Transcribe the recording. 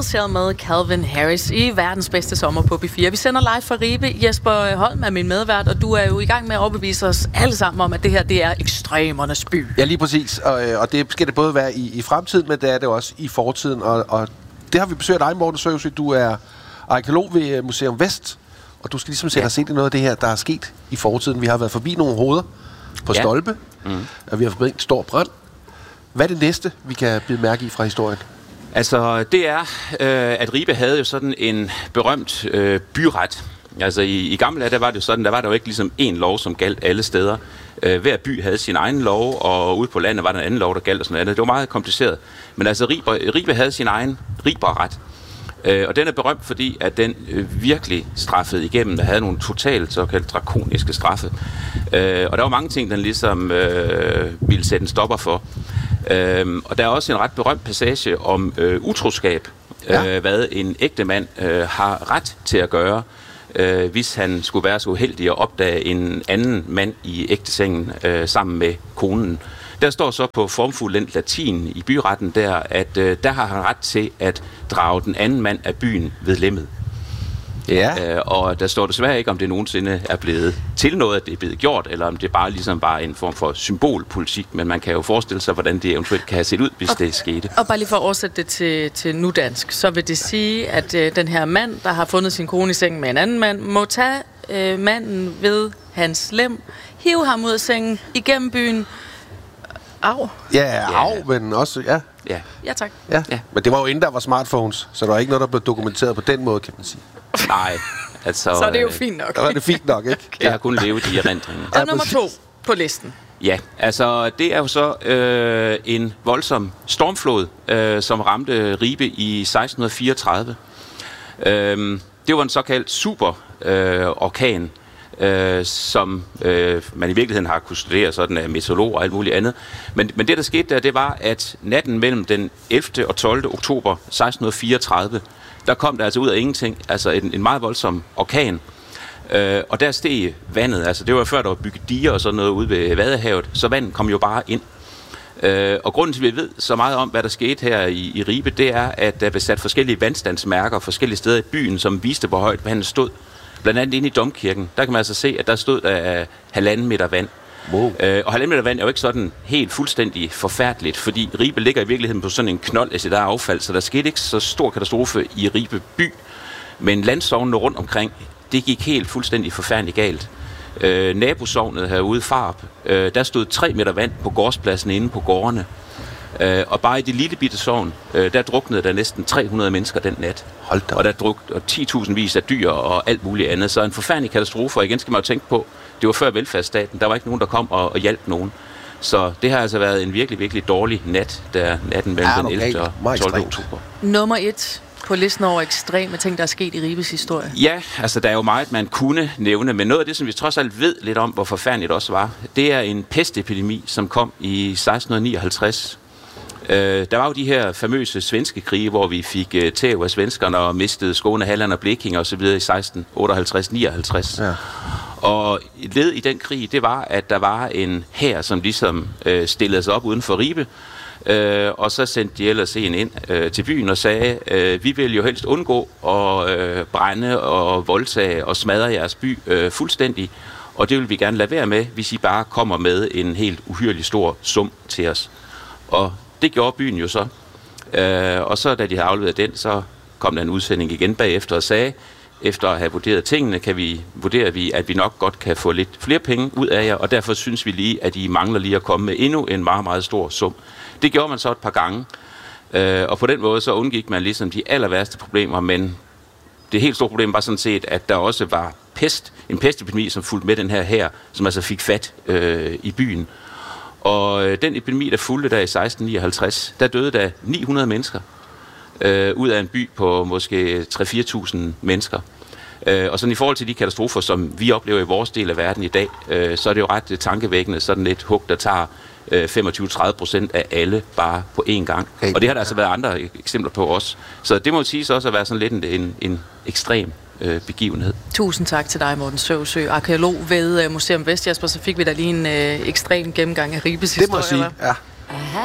Hills med Calvin Harris i verdens bedste sommer på B4. Vi sender live fra Ribe. Jesper Holm er min medvært, og du er jo i gang med at overbevise os alle sammen om, at det her, det er ekstremernes by. Ja, lige præcis. Og det skal det både være i fremtiden, men det er det også i fortiden. Og det har vi besøgt dig, Morten Søvsø. Du er arkeolog ved Museum Vest, og du skal ligesom sætte os ind i noget af det her, der er sket i fortiden. Vi har været forbi nogle hoveder på stolpe, og vi har forbi en stor brand. Hvad er det næste, vi kan bide mærke i fra historien? Altså, det er, at Ribe havde jo sådan en berømt byret. Altså, i gamle dage, der var det jo sådan, der var der jo ikke ligesom én lov, som galt alle steder. Hver by havde sin egen lov, og ude på landet var der en anden lov, der galt og sådan noget. Det var meget kompliceret. Men altså, Ribe havde sin egen Riberret. Og den er berømt, fordi at den virkelig straffede igennem. Der havde nogle totalt såkaldt drakoniske straffe. Og der var mange ting, den ligesom ville sætte en stopper for. Og der er også en ret berømt passage om utroskab. Hvad en ægte mand har ret til at gøre, hvis han skulle være så uheldig at opdage en anden mand i ægtesengen sammen med konen. Der står så på formfuldendt latin i byretten der, at der har han ret til at drage den anden mand af byen ved lemmet. Ja. Og der står desværre ikke, om det nogensinde er blevet til noget, at det er blevet gjort, eller om det bare ligesom bare en form for symbolpolitik, men man kan jo forestille sig, hvordan det eventuelt kan have set ud, hvis det skete. Og bare lige for at oversætte det til nudansk, så vil det sige, at den her mand, der har fundet sin kone i sengen med en anden mand, må tage manden ved hans lem, hive ham ud af sengen, igennem byen. Au. Men også, Ja, tak. Ja. Men det var jo inden der var smartphones, så der var ikke noget, der blev dokumenteret på den måde, kan man sige. Nej, altså... Så er det jo fint nok. Der var det fint nok, ikke? Jeg har kun levet i erindringen. Og nummer 2 på listen. Ja, altså det er jo så en voldsom stormflod, som ramte Ribe i 1634. Det var en såkaldt superorkan, som man i virkeligheden har kunnet studere sådan af meteorologer og alt muligt andet. Men det, der skete der, det var, at natten mellem den 11. og 12. oktober 1634, der kom der altså ud af ingenting, altså en meget voldsom orkan. Og der steg vandet, altså det var før der var bygget diger og sådan noget ude ved Vadehavet, så vandet kom jo bare ind. Og grunden til, at vi ved så meget om, hvad der skete her i Ribe, det er, at der blev sat forskellige vandstandsmærker forskellige steder i byen, som viste, hvor højt vandet stod. Blandt andet inde i Domkirken, der kan man altså se, at der stod der 1,5 meter vand. Wow. Og 1,5 meter vand er jo ikke sådan helt fuldstændig forfærdeligt, fordi Ribe ligger i virkeligheden på sådan en knold af sit eget affald, så der skete ikke så stor katastrofe i Ribe by. Men landsognene rundt omkring, det gik helt fuldstændig forfærdeligt galt. Nabosognet herude, Farup, der stod 3 meter vand på gårdspladsen inde på gårdene. Og bare i det lille bitte sogn, der druknede der næsten 300 mennesker den nat. Og der druknede 10.000 vis af dyr og alt muligt andet. Så en forfærdelig katastrofe, og igen skal man jo tænke på, det var før velfærdsstaten. Der var ikke nogen, der kom og hjalp nogen. Så det har altså været en virkelig, virkelig dårlig nat, der natten mellem den 11. og 12. oktober. Nummer 1 på listen over ekstreme ting, der er sket i Ribes historie. Ja, altså der er jo meget, man kunne nævne, men noget af det, som vi trods alt ved lidt om, hvor forfærdeligt det også var, det er en pestepidemi, som kom i 1659. Der var jo de her famøse svenske krige, hvor vi fik tæv af svenskerne og mistede Skåne, Halland og Blekinge osv. i 1658-59. Ja. Og et led i den krig, det var, at der var en hær, som ligesom stillede sig op uden for Ribe, og så sendte de ellers en ind til byen og sagde, vi vil jo helst undgå at brænde og voldtage og smadre jeres by fuldstændig, og det vil vi gerne lade være med, hvis I bare kommer med en helt uhyrelig stor sum til os. Og det gjorde byen jo så. Og så da de havde afleveret den, så kom der en udsending igen bagefter og sagde, efter at have vurderet tingene, vurderer vi, at vi nok godt kan få lidt flere penge ud af jer, og derfor synes vi lige, at I mangler lige at komme med endnu en meget, meget stor sum. Det gjorde man så et par gange, og på den måde så undgik man ligesom de aller værste problemer, men det helt store problem var sådan set, at der også var en pestepidemi, som fulgte med den her, som altså fik fat i byen. Og den epidemi, der fulgte der i 1659, der døde der 900 mennesker ud af en by på måske 3-4.000 mennesker. Og sådan i forhold til de katastrofer, som vi oplever i vores del af verden i dag, så er det jo ret tankevækkende, sådan et hug, der tager 25-30% af alle bare på én gang. Og det har der altså været andre eksempler på også. Så det må siges også at være sådan lidt en ekstrem begivenhed. Tusind tak til dig, Morten Søvsø, arkeolog ved Museum Vest. Jesper, så fik vi da lige en ekstrem gennemgang af Ribes historie. Det må jeg sige, ja.